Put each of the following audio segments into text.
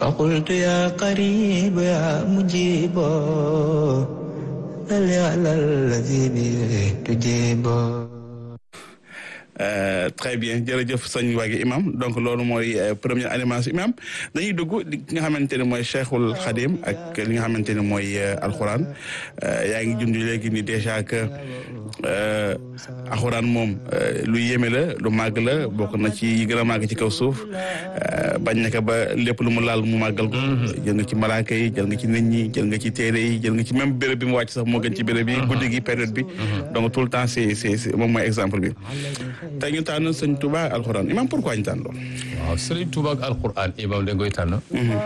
فقلت يا قريب يا مجيب هل على الذي به تجيب. Très bien jërëjëf sëñ Wagué imam donc loolu mooy première animation imam dañuy dugg li nga xamante ne mooy Cheikhul Khadim ak li nga xamante ne mooy alxuraan yaa ngi junj léegi ni déjà que alxuraan moom lu yéeme la lu màgg la bokk na ci yi gën a màgg ci kaw suuf bañ na ko ba lépp lu mu laal mu màggal ko. jël nga ci malaaka yi jël nga ci nit ñi jël nga ci téere yi jël nga ci même béréb bi mu wàcc sax moo gën ci béréb bi. guddi gi période bi. donc tout le temps c'est moom mooy exemple bi. tey ñu tànn sëñ Touba ak alxuraan imam pourquoi ñu tànn loolu. waaw sëñ Touba ak alxuraan imam da nga koy tànn.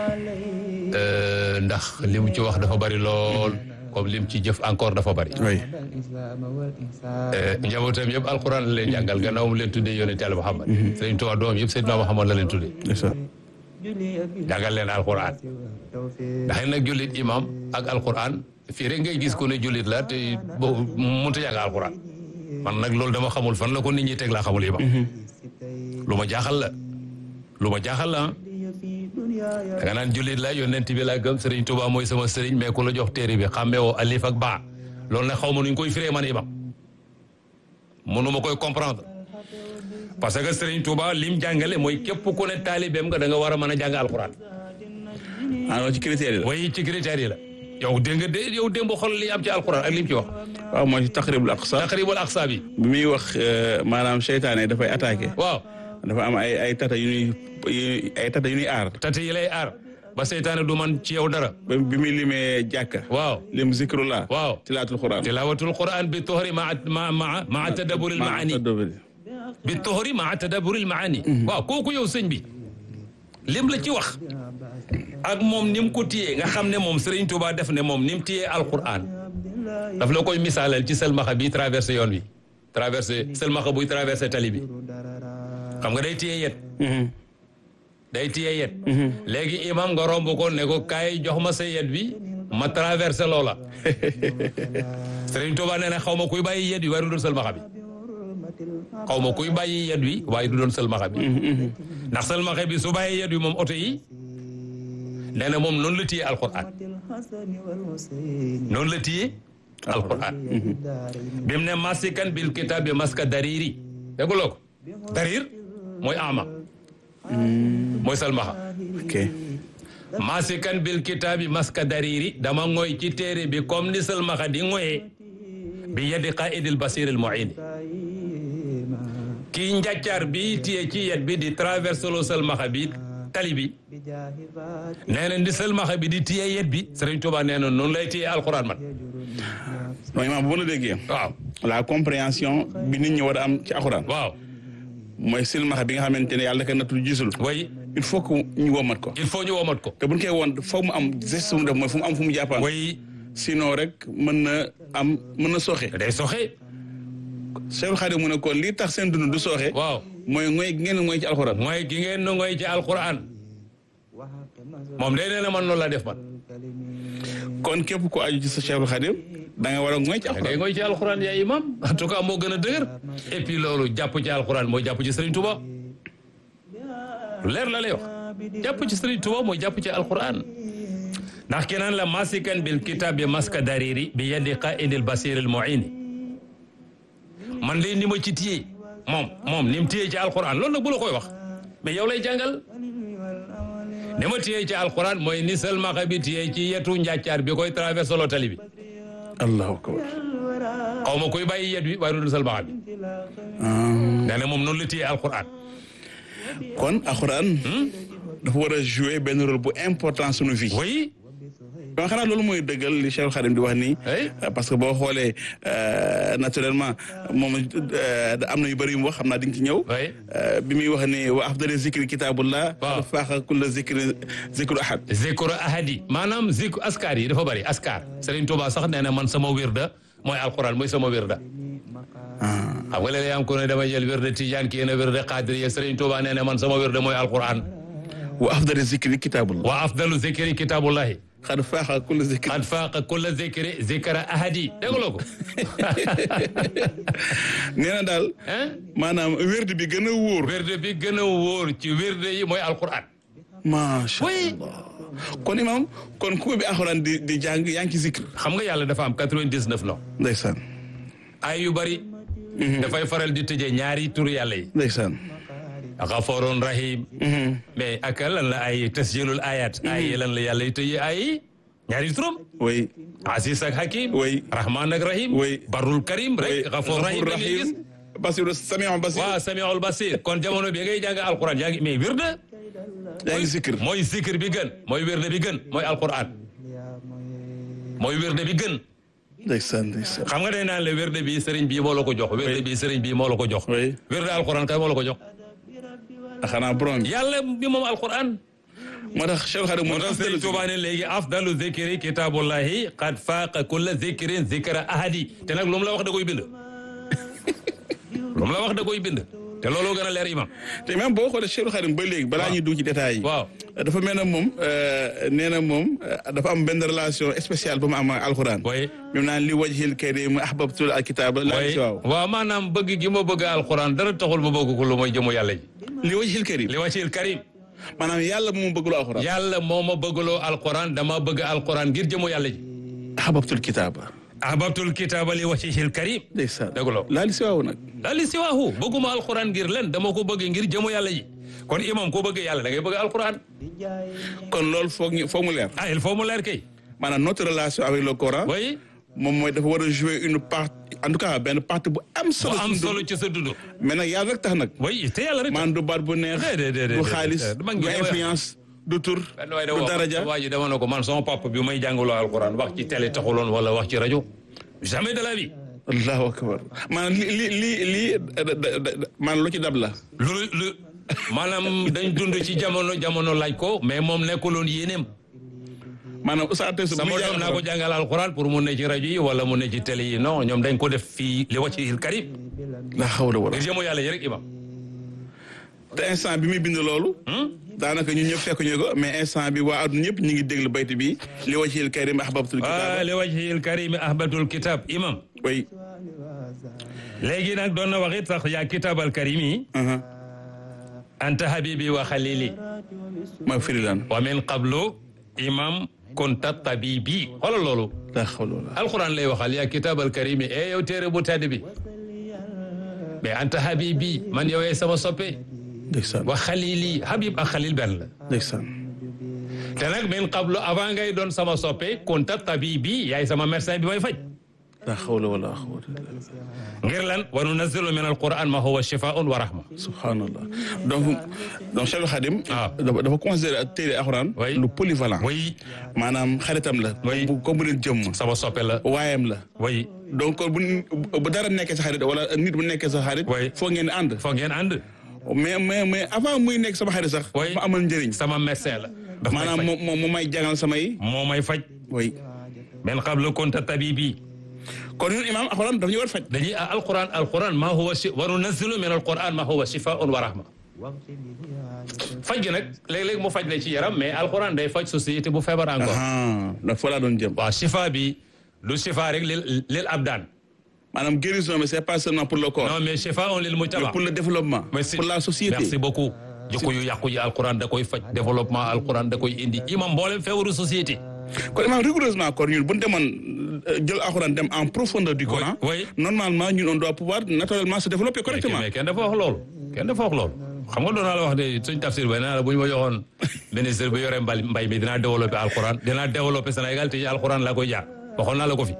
ndax li mu ci wax dafa bari lool comme li mu ci jëf encore dafa bari. oui. njabootam yëpp alxuraan la leen jàngal gannaaw mu leen tuddee yonent Yàlla Muhammad. sëñ Touba doom yëpp Seydina Muhammad la leen tuddee. jàngal leen alxuraan. ndax nag jullit imam ak alxuraan fii rek ngay gis ko ne jullit la te boobu mënut a jàng alxuraan. man nag loolu dama xamul fan la ko nit ñi teg laa xamul imam. lu ma jaaxal la da nga naan jullit la yonent bi laa gëm Serigne Touba mooy sama Serigne mais ku la jox téere bi xàmmee woo alif ak baa loolu nag xaw ma nuñ koy firee man imam mënu ma koy comprendre parce que Serigne Touba lim jàngale mooy képp ku ne taalibeem nga da nga war a mën a jàng alxuraan. alors ci critères yi la. oui ci critères yi la. yow dégg nga yow démb xool li am ci alxuraan ak lim ci wax. waaw mooy taqribul aqsa bi. bi muy wax maanaam seytaane dafay attaqué. waaw dafa am ay tata yu ñuy aar. tata yi lay aar ba seytaane du man ci yow dara. bi muy limee jàkka. waaw lim zikrullah. waaw tilaawatul qur'an bi tuhri maa tadabburil maani. bi tuhri maa tadabburil maani. waaw kooku yow sëñ bi lim la ci wax. ak moom ni mu ko téyee nga xam ne moom Serigne Touba def ne moom ni mu téyee alquran daf la koy misaalal ci selmaxa bi traversé yoon bi selmaxa buy traversé tali bi xam nga day téye yet léegi imam nga romb ko ne ko kaay jox ma sa yet bi ma traversé loola Serigne Touba nee na xaw ma kuy bàyyi yet bi waaye du doon selmaxa bi xaw ma kuy bàyyi yet bi waaye du doon selmaxa bi ndax selmaxa bi su bàyyi yet bi moom oto yi nee na moom noonu la téye alquran bi mu ne masikan bil kitab bi maska dariri dégguloo ko darir mooy ama mooy salmaxa ok masikan bil kitab bi maska dariri dama ngoy ci téere bi comme ni salmaxa di ngoyee bi yadi qaidil basir al muin kii njàccaar bi téye ci yet bi di traverse loo salmaxa bi tali bi nee na ndi selmaxa bi di téye yet bi Serigne Touba nee na noonu lay téye alxuraan man. non imaam bu ma la déggee. waaw la compréhension bi nit ñi war a am ci alxuraan. waaw mooy selmaxa bi nga xamante ne yàlla ka nattul gisul. oui il faut que ñu womat ko. il faut ñu womat ko. te bu ñu koy woon foog mu am geste mu def mooy fu mu am fu mu jàppaan. oui sinon rek mën na sooxe. day sooxe. Cheikhul Khadim mu ne kon lii tax seen dund du sooxe. waaw mooy ngoy gi ngeen ngoy ci alxuraan. mooy gi ngeen ngoy ci alxuraan moom day nee na man loolu la def man. kon képp ku aju ci sa Cheikhul Khadim da nga war a ngoy ci alxuraan. da ngay ngoy ci alxuraan yaa imam en tout cas moo gën a dëgër et puis loolu jàpp ci alxuraan mooy jàpp ci Serigne Touba lu leer la lay wax jàpp ci Serigne Touba mooy jàpp ci alxuraan ndax ki naan la masikan bil kitab bi maska dariri bi yadi qaidil basir al muin man de ni ma ci téye moom ni mu téye ci alxuraan loolu nag bu la koy wax mais yow lay jàngal ni ma téye ci alxuraan mooy ni selmaxa bi téye ci yetu njàccaar bi koy traversé loo tali bi. allahu akbar. xaw ma koy bàyyi yet bi waaye du selmaxa bi. nee na moom noonu la téye alxuraan. kon alxuraan. dafa war a jouer benn rôle bu important sunu vie. oui. donc xanaa loolu mooy dëggal li Cheikhul Khadim di wax nii. parce que boo xoolee naturellement moom am na yu bëri yu mu wax xam naa di nga ci ñëw. bi muy wax ni wa afdali zikri kitabullah. waaw faaxa kulla zikru ahad. zikru ahadi maanaam zikru askar yi dafa bëri askar. Serigne Touba sax nee na man sama wirda mooy alquran mooy sama wirda. xam nga léeg-léeg am ko ne damay jël wirda Tijaan kii na wirda Qadir Serigne Touba nee na man sama wirda mooy alquran. wa afdali zikri kitabullah. wa afdalu zikri kitabullahi. xad faaqa kulla zikri. xad faaqa kulla zikri zikra ahadi dégguloo ko. nee na daal. maanaam wérde bi gën a wóor. wérde bi gën a wóor ci wérde yi mooy alquran. macha allah kon imam kon ku bi alxuraan di jàng yaa ngi ci zikr. xam nga yàlla dafa am 99 non. ndeysaan. ay yu bari. dafay faral di tëjee ñaari turu yàlla yi. ndeysaan. Gafoorun Rahim. mais ak lan la ay tasjilul ayat. ay lan la yàlla yi tëjee ay ñaari turam. oui. Aziz ak Hakim. oui. Rahman ak Rahim. oui. Barul Karim rek. Gafoor Rahim la ñuy gis. Basiru Samiul Basir. waaw Samiul Basir kon jamono bi ngay jàng alquran yaa ngi mais wirde. yaa ngi zikr. mooy zikr bi gën mooy wirde bi gën mooy alquran. mooy wirde bi gën. ndeysaan ndeysaan. xam nga day naan la wirde bi sëriñ bii moo la ko jox. wirde bi sëriñ bii moo la ko jox. oui. wirde alquran kay moo la ko jox. xanaa borom bi. yàlla bi moom alquran. moo tax Cheikh Xadim moo tax Sëriñ Tuubaa ne léegi afdalu zikri kitaabullahi qad faaqa kulla zikrin zikra ahadi te nag lu mu la wax da koy bind. lu mu la wax da koy bind. te looloo gën a leer imam. te même boo xoolee Cheikh Xadim ba léegi. balaa ñuy dugg ci détails yi. waaw dafa mel ne moom nee na moom dafa am benn relation spéciale bu mu am ak alxuraan. oui. même naan li wajhil karim ahbabtul alkitaaba. oui waaw maanaam bëgg gi ma bëgg alxuraan dara taxul ma bëgg ko lu mooy jëmu yàlla ji. li wajhil karim. li wajhil karim. maanaam yàlla moo ma bëggloo alxuraan. yàlla moo ma bëggloo alxuraan dama bëgg alxuraan ngir jëmu yàlla ji. ahbabtul kitaaba. ahbabtul kitaaba li wajhil karim. ndeysaan dëgg la laa li si waaw nag. laa li si waahu bëgguma alxuraan ngir len dama ko bëgg ngir jëmu yàlla ji kon imam ko bëgg yàlla da ngay bëgg alxuraan. kon loolu foog mu leer. ah il faut mu leer kay. maanaam notre relation avec le Coran. oui. moom mooy dafa war a jouer une part en tout cas benn partie bu am solo. bu am solo ci sa dund. mais nag yàlla rek tax nag. oui te yàlla rek. maanaam du baat bu neex. du xaalis du influence du tur. du daraja waa ji dama ne ko man sama papa bi may jàngaloo alxuraan wax ci télé taxuloon wala wax ci rajo jamais de la vie. allahu akbar maanaam lii maanaam lu ci dab la. lu maanaam dañ dund ci jamono laaj ko mais moom nekkuloon yéeneem. maanaam Oustaz Tey sama doom naa ko jàngal alxuraan pour mu ne ci rajo yi wala mu ne ci télé yi non ñoom dañ ko def fii li wajhil karim. la hawla wala. ngir jëmu yàlla ji rek imam. te instant bi muy bind loolu. daanaka ñun ñëpp fekk ñu ko mais instant bi waa adduna ñëpp ñu ngi déglu bayt bi li wajhil karim ahbabtul kitab. li wajhil karim ahbabtul kitab imam. oui. léegi nag doon na wax it sax yaa kitabal karim yi. anta habibi wa xalili. ma firi lan. wa min qablu imam kunta tabibi. xoolal loolu. la hawla wala. alquran lay waxal yaa kitabal karim yi yow téere bu tedd bi. mais anta habibi man yow sama soppe. ndeysaan. wa xalili habib ak xalil benn la. ndeysaan. te nag min qablu avant ngay doon sama soppe kunta tabibi yaay sama médecin bi may faj. la hawla wala quwwata ngir lan wa nunazzilu min alquran ma huwa shifaa'un wa rahma. subhanallah donc Cheikh Khadim. dafa considéré ak téere alxuraan. lu polyvalent. oui. maanaam xaritam la. oui comme bu leen jëmm. sama soppe la. waayam la. oui. donc bu dara nekkee sa xarit wala nit bu nekkee sa xarit. oui foog ngeen ànd. foog ngeen ànd. mais avant muy nekk sama xarit sax. oui ma amal njëriñ. sama médecin la. maanaam moo may jàngal samay. moo may faj. oui. min qablu kunta tabibi. kon ñun imaam alquran daf ñu war faj. dañuy alquran ma huwa wa nunazzilu min alquran ma huwa shifaa'un wa rahma. faj gi nag léeg-léeg mu faj la ci yaram mais alquran day faj société bu feebar encore. donc fa laa doon jëm. waaw shifa bi du shifa rek lil abdaan. maanaam guérison mais c'est pas seulement pour le corps. non mais shifaa'un lil mujtama. mais pour le développement. pour la société. merci beaucoup. jikko yu yàqu yi alquran da koy faj développement alquran da koy indi imam mboolem feebaru société. kon imaam rigoureusement kon ñun bu ñu demoon jël alxuraan dem en profondeur du Coran. oui normalement ñun on doit pouvoir naturellement se développer correctement. mais kenn dafa wax loolu. kenn dafa wax loolu. xam nga doon naa la wax de suñ tafsir ba nee naa la bu ñu ma joxoon ministre bu yore mbay mi dinaa développer alxuraan dinaa développer Sénégal te ci alxuraan laa koy jaar waxoon naa la ko fi.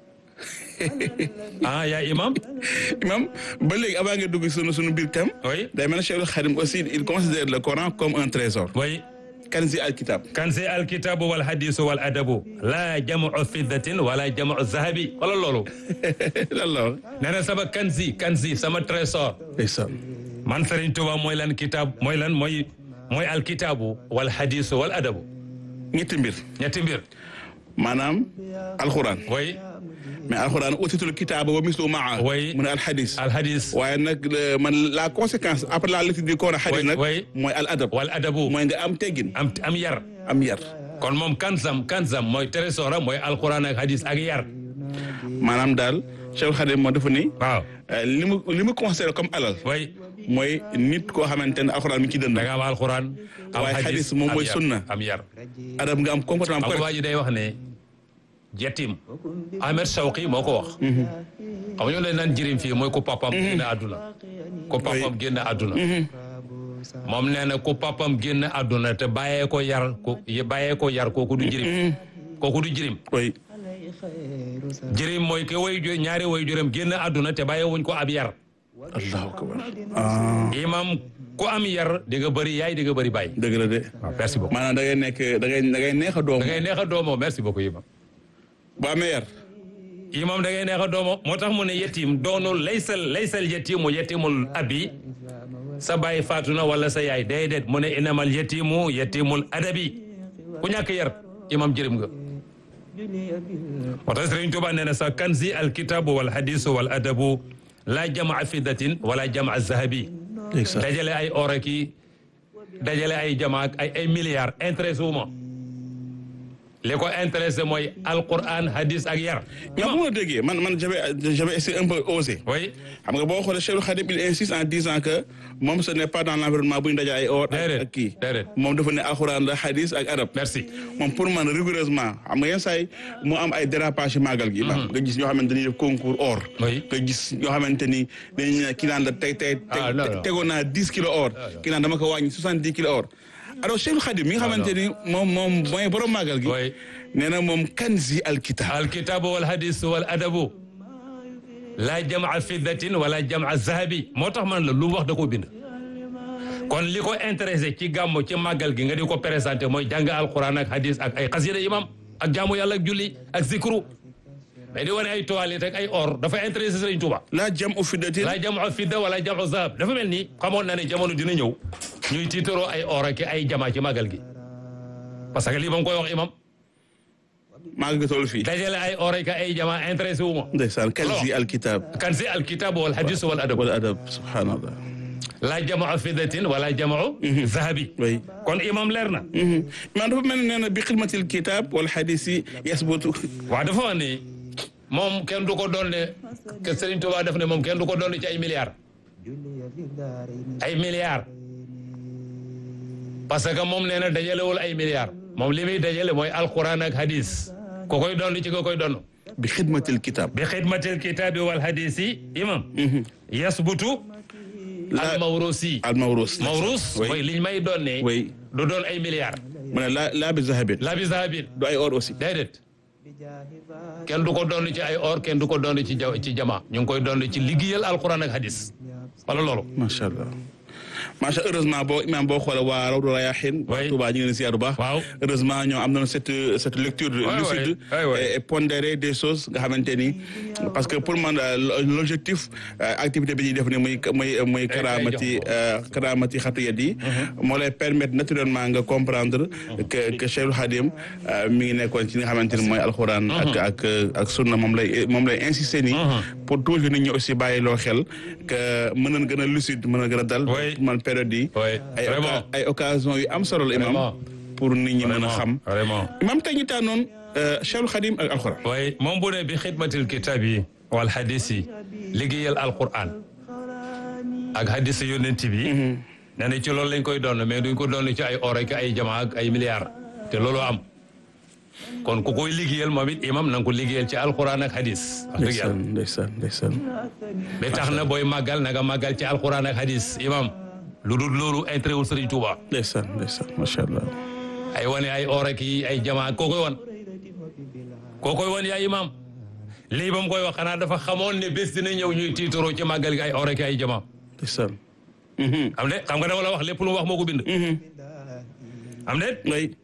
yaa imam. imam ba léegi avant nga dugg sunu biir thème. oui day mel ne Cheikh Khadim aussi il considère le Coran comme un trésor. oui. kanzi alkitab. kanzi alkitab wal hadis wal adabu. la jamu fiddatin wala jamu zahabi. wala loolu. alors. nee na sama kanzi sama trésor. ndeysaan. man Serigne Touba mooy lan kitab mooy lan mooy alkitabu wal hadis wal adabu. ñetti mbir. maanaam alxuraan. oui. mais alxuraan utitul kitaaba wa mislu maa. oui mu ne alxadis. waaye nag man la conséquence après la lecture du Coran xadis nag. mooy al adab. wal adabu mooy nga am teggin. am yar. kon moom kanzam mooy trésor mooy alxuraan ak hadis ak yar. maanaam daal Cheikh Khadim moo dafa ni. waaw li mu considéré comme alal. oui mooy nit koo xamante ne alxuraan mi ci dënd. da nga am alxuraan. am waaye xadis moom mooy sunna. am yar adab nga am comportement am correct. waa ji day wax ne yetim Ahmed Shawqi moo ko wax. xam nga ñoo leen naan jirim fii mooy ku papam génn àdduna. ku papam génn àdduna. moom nee na ku papam génn àdduna te bàyyee ko yar kooku du jirim. kooku du jirim. oui. jirim mooy ke ñaari way juram génn àdduna te bàyyee wuñ ko ab yar. allahu akbar. imam ku am yar di nga bëri yaay di nga bëri baay. dëgg la de. waaw merci beaucoup. maanaam da ngay nekk da ngay neex a doomu. da ngay neex a doomoo merci beaucoup imam. bu amee yar. imam da ngay neex a doomoo moo tax mu ne yetim doonul laysal yetimu yetimul abi sa baay faatu na wala sa yaay déedéet mu ne inamal yetimu yetimul adabi ku ñàkk yar imam jërëm nga. moo tax Sëriñ Tuubaa nee na sa kanzi alkitabu wal hadisu wal adabu la jamaa fidatin wala jamaa zahabi. dajale ay or ak dajale ay jamaa ak ay milliards intéressé wu ma li ko intéressé mooy alquran hadis ak yar. mais bu ma déggee man j'avais essayé un peu osé. oui. xam nga boo xoolee Cheikh Khadim il insiste en disant que moom ce n'est pas dans l'environnement bu ñu dajale ay or. ak kii moom dafa ne alquran la hadis ak adab. merci moom pour man rigoureusement xam nga yenn saa yi mu am ay dérapage màggal gi. nga gis ñoo xamante ni def concours or. nga gis ñoo xamante ni dañuy ne kii naan la tegoon naa 10 kilos or. kii naan dama ko wàññi 70 kilos or. alors Cheikh Khadim mi nga xamante ni moom mooy borom màggal gi. nee na moom kanzi alkitab. alkitabu wal hadis wal adabu. la jamaa fiddatin wala jamaa zahabi. moo tax man la lu wax da koo bind. kon li ko intéressé ci gàmmu ci màggal gi nga di ko présenté mooy jàng alquran ak hadis ak ay xasida imam ak jaamu yàlla ak julli ak zikru. mais di wane ay toilettes ak ay or dafa intéressé Sëriñ Tuuba. la jamu fiddatin. la jamu fidda wala jamu zahab dafa mel ni xamoon na ne jamono dina ñëw ñuy tiitaroo ay or ak ay jamaa ci màggal gi parce que lii ba mu koy wax imam. maa ngi toll fii. dajale ay or ak ay jamaa intéressé wu ma. ndeysaan kanzi alkitab. kanzi alkitab wal hadis wal adab. wal adab subhanallah. la jamaa fiddatin wala jamaa zahabi. oui kon imam leer na. man dafa mel ne nee na bi xidmatil kitab wal hadis yi yasbutu. waaw dafa wax ni moom kenn du ko doon ne que Serigne Touba def ne moom kenn du ko doon ci ay milliards. ay milliards. parce que moom nee na dajalewul ay milliards. moom li muy dajale mooy alquran ak hadis. ko koy doon ci ko koy doon. bi xidmatil kitab. bi xidmatil kitab wal hadis yi imam. yasbutu. al mawrusi. al mawrus. mawrus mooy liñ may doon ne. oui du doon ay milliards. mu ne laa bi zahabin. laa bi zahabin. du ay or aussi. déedéet. kenn du ko doon ci ay or kenn du ko doon ci jama ñu ngi koy doon ci liggéeyal alquran ak hadis wala loolu. macha allah macha heureusement imam boo xoolee waa Rawdu Rayaahin. oui Touba ñu ngi leen ziar bu baax. waaw heureusement ñoom am nañu cette lecture lucide et pondérée des choses nga xamante ni parce que pour man l'objectif activité bi ñuy def ni muy karamati xatu yat yi moo lay permettre naturellement nga comprendre que Cheikh Khadim mi ngi nekkoon ci li nga xamante ni mooy alxuraan ak sunna moom lay insister nii pour toujours nit ñi aussi bàyyi loo xel que mën nañ gën a lucide mën na gën a dal man période yi ay occasion yu am solo la imam pour nit ñi mën a xam imam tey ñu tànnoon Cheikh Khadim ak alxuraan. oui moom bu ne bi xidmatil kitaab yi wal hadis yi liggéeyal alquran ak hadis yonent bi nee na ci loolu lañ koy doon mais duñ ko doon ci ay or ak ay jamaa ak ay milliards te loolu am kon ku koy liggéeyal moom it imam na nga ko liggéeyal ci alquran ak hadis. wax dëgg yàlla ndeysaan ba tax na booy màggal na nga màggal ci alquran ak hadis imam lu dul loolu intérêt wul Serigne Touba. ndeysaan macha allah. ay wane ay or ak ay jamaa koo koy wan yaa imam lii ba mu koy wax xanaa dafa xamoon ne bés dina ñëw ñuy tiitaroo ci màggal gi ay or ak ay jamaa. ndeysaan. am de xam nga dama la wax lépp lu mu wax moo ko bind. am de. oui.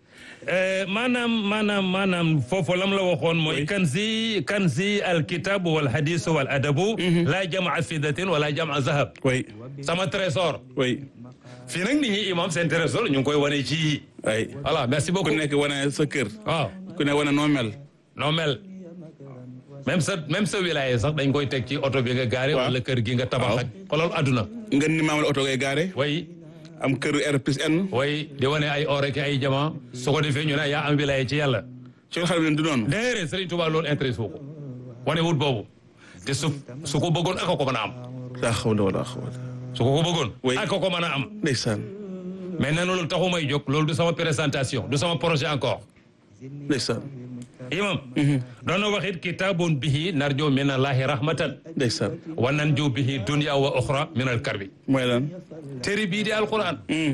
maanaam foofu lam la waxoon mooy. kanzi alkitab wal hadis wal adabu. la jamaa fidatin wala jamaa zahab. oui. sama trésor. oui. fii nag nit ñi imam seen trésor ñu ngi koy wane ci. ay voilà merci beaucoup. ku nekk wane sa kër. waaw ku ne wane noo mel. même sa wilaya sax dañ koy teg ci oto bi nga gaare. wala kër gi nga tabax ak xolal adduna. nga ni maamal oto ngay gaare. way am kër R+N. way di wane ay or ak ay jama su ko defee ñu ne yaa am wilaya ci yàlla. Cheikh Khadim du noonu. déedéet Serigne Touba loolu intéresse wu ko wane wut boobu te su ko bëggoon ak ko mën a am. laa hawla wala quwwata. su ko bëggoon. Oui. ak ko mën a am. ndeysaan mais nee na loolu taxu may jóg loolu du sama présentation du sama projet encore. ndeysaan imam. doon na wax it kitaabun bihi narjo min allahi rahmatan. ndeysaan wa nanjo bihi dunya wa ukhra min al karbi. mooy lan téere bii di alquran.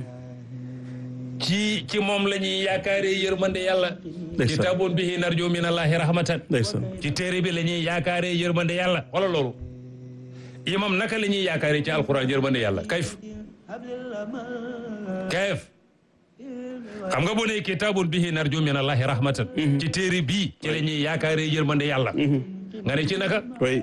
ci moom la ñuy yaakaaree yërmande yàlla. ndeysaan kitaabun bihi narjo min allahi rahmatan. ndeysaan ci téere bi la ñuy yaakaaree yërmande yàlla wala loolu. imam naka la ñuy yaakaaree ci alquran yërmande yàlla kayf. xam nga boo nee kitaabun bihi narju min allahi rahmatan. ci téere bii ci la ñuy yaakaaree yërmande yàlla. nga ne ci naka. oui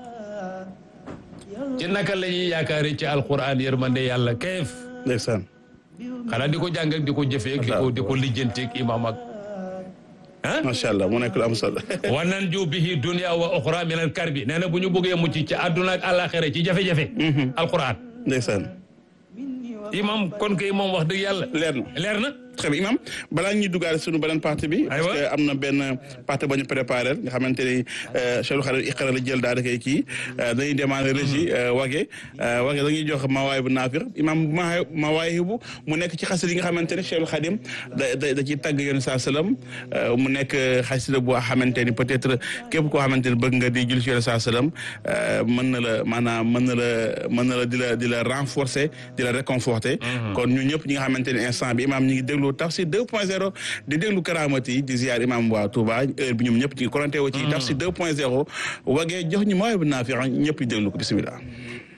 ci naka la ñuy yaakaaree ci alquran yërmande yàlla kayf. ndeysaan xanaa di ko jàng ak di ko jëfee di ko lijjanteeg imam ak. ah macha allah mu nekk lu am solo wa nanju bihi dunya wa ukhra min al karbi nee na bu ñu bëggee mucc ci àdduna ak àllaaxira ci jafe-jafe. alquran. ndeysaan imam kon kay moom wax dëgg yàlla. leer na. très bien imam balaa ñuy duggaale sunu beneen partie bi. parce que am na benn partie ba ñu préparé nga xamante ni Cheikhul Khadim Iqra la jël daal di koy kii dañuy demandé régie wage dañuy jox mawaay bu naafir imam mawaay bu mu nekk ci xasida yi nga xamante ni Cheikhul Khadim da ciy tàgg yoon saa salaam mu nekk xasida boo xamante ni peut-être képp koo xamante ni bëgg nga di jul ci yoon saa salaam mën na la maanaam mën na la di la renforcer di la réconforter. kon ñu ñëpp ñi nga xamante ni instant bi imam ñi ngi déglu Tafsir 2.0 di déglu Karaamati di ziar imam waa Touba heure bi ñoom ñëpp ci connecté wu ci Tafsir 2.0 wagee jox ñu mooy bu naafi ñëpp di déglu ko bismillah